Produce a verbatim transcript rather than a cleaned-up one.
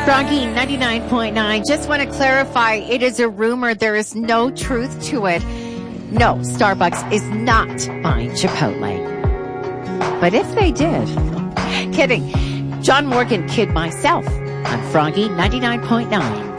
Froggy ninety-nine point nine. Just want to clarify, it is a rumor. There is no truth to it. No, Starbucks is not buying Chipotle. But if they did, kidding. John Morgan kid myself on Froggy ninety-nine point nine.